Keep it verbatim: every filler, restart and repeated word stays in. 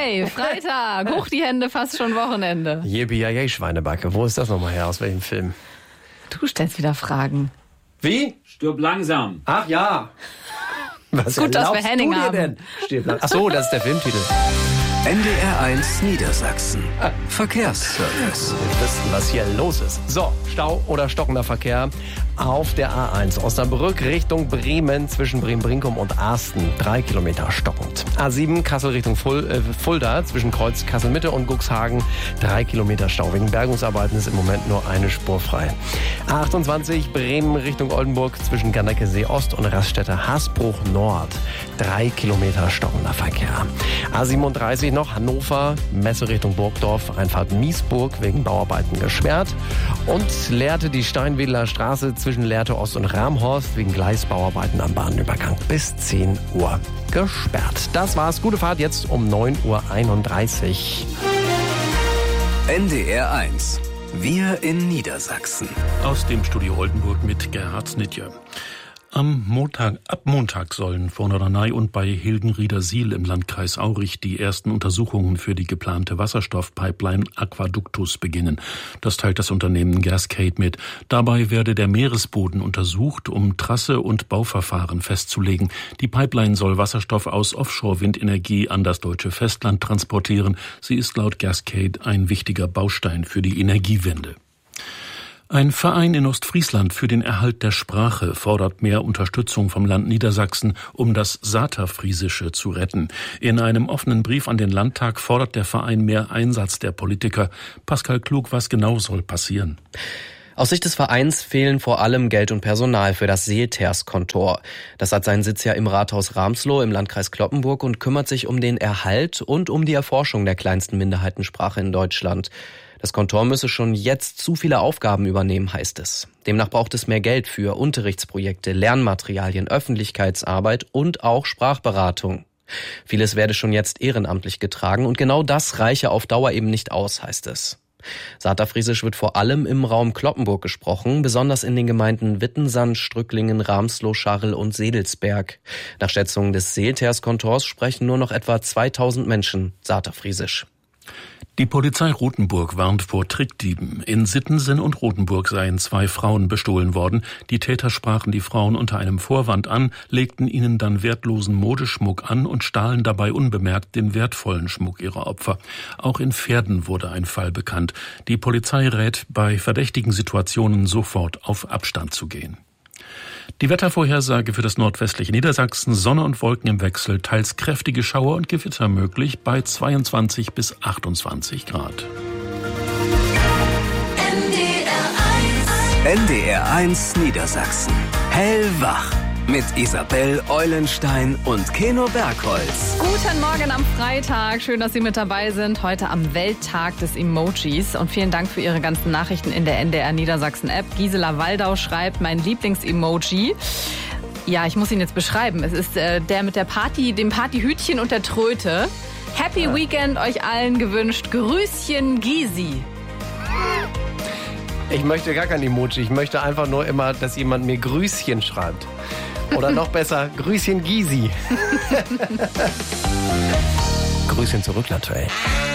Yay, Freitag, hoch die Hände, fast schon Wochenende. Yippie, Schweinebacke. Wo ist das nochmal her? Aus welchem Film? Du stellst wieder Fragen. Wie? Stirb langsam. Ach ja. Was Gut, dass wir Henning du dir haben. Denn? Stirb lang- Ach so, das ist der Filmtitel. N D R eins Niedersachsen. Verkehrsservice. Wir wissen, was hier los ist. So, Stau oder stockender Verkehr auf der A eins. Osnabrück Richtung Bremen zwischen Bremen-Brinkum und Arsten. Drei Kilometer stockend. A sieben Kassel Richtung Ful- äh, Fulda zwischen Kreuz Kassel-Mitte und Cuxhagen. Drei Kilometer Stau. Wegen Bergungsarbeiten ist im Moment nur eine Spur frei. A achtundzwanzig Bremen Richtung Oldenburg zwischen Gannekesee Ost und Raststätte Hasbruch Nord. Drei Kilometer stockender Verkehr. A siebenunddreißig noch Hannover, Messe Richtung Burgdorf, Einfahrt Miesburg wegen Bauarbeiten gesperrt. Und Lehrte die Steinwedler Straße zwischen Lehrte Ost und Ramhorst wegen Gleisbauarbeiten am Bahnübergang bis zehn Uhr gesperrt. Das war's. Gute Fahrt jetzt um neun Uhr einunddreißig. N D R eins. Wir in Niedersachsen. Aus dem Studio Oldenburg mit Gerhard Snitje. Am Montag, ab Montag sollen vor Norderney und bei Hilgenrieder-Siel im Landkreis Aurich die ersten Untersuchungen für die geplante Wasserstoffpipeline Aquaductus beginnen. Das teilt das Unternehmen Gascade mit. Dabei werde der Meeresboden untersucht, um Trasse und Bauverfahren festzulegen. Die Pipeline soll Wasserstoff aus Offshore-Windenergie an das deutsche Festland transportieren. Sie ist laut Gascade ein wichtiger Baustein für die Energiewende. Ein Verein in Ostfriesland für den Erhalt der Sprache fordert mehr Unterstützung vom Land Niedersachsen, um das Saterfriesische zu retten. In einem offenen Brief an den Landtag fordert der Verein mehr Einsatz der Politiker. Pascal Klug, was genau soll passieren? Aus Sicht des Vereins fehlen vor allem Geld und Personal für das Seelterskontor. Das hat seinen Sitz ja im Rathaus Ramsloh im Landkreis Cloppenburg und kümmert sich um den Erhalt und um die Erforschung der kleinsten Minderheitensprache in Deutschland. Das Kontor müsse schon jetzt zu viele Aufgaben übernehmen, heißt es. Demnach braucht es mehr Geld für Unterrichtsprojekte, Lernmaterialien, Öffentlichkeitsarbeit und auch Sprachberatung. Vieles werde schon jetzt ehrenamtlich getragen und genau das reiche auf Dauer eben nicht aus, heißt es. Saterfriesisch wird vor allem im Raum Cloppenburg gesprochen, besonders in den Gemeinden Wittensand, Strücklingen, Ramsloh, Scharrel und Sedelsberg. Nach Schätzungen des Seelterskontors sprechen nur noch etwa zweitausend Menschen Saterfriesisch. Die Polizei Rothenburg warnt vor Trickdieben. In Sittensen und Rothenburg seien zwei Frauen bestohlen worden. Die Täter sprachen die Frauen unter einem Vorwand an, legten ihnen dann wertlosen Modeschmuck an und stahlen dabei unbemerkt den wertvollen Schmuck ihrer Opfer. Auch in Verden wurde ein Fall bekannt. Die Polizei rät, bei verdächtigen Situationen sofort auf Abstand zu gehen. Die Wettervorhersage für das nordwestliche Niedersachsen: Sonne und Wolken im Wechsel, teils kräftige Schauer und Gewitter möglich bei zweiundzwanzig bis achtundzwanzig Grad. N D R eins Niedersachsen. Hellwach. Mit Isabel Eulenstein und Keno Bergholz. Guten Morgen am Freitag. Schön, dass Sie mit dabei sind. Heute am Welttag des Emojis. Und vielen Dank für Ihre ganzen Nachrichten in der N D R Niedersachsen App. Gisela Waldau schreibt, mein Lieblings-Emoji. Ja, ich muss ihn jetzt beschreiben. Es ist äh, der mit der Party, dem Partyhütchen und der Tröte. Happy ja. Weekend euch allen gewünscht. Grüßchen Gysi. Ich möchte gar kein Emoji. Ich möchte einfach nur immer, dass jemand mir Grüßchen schreibt. Oder noch besser, Grüßchen Gysi. Grüßchen zurück, natürlich.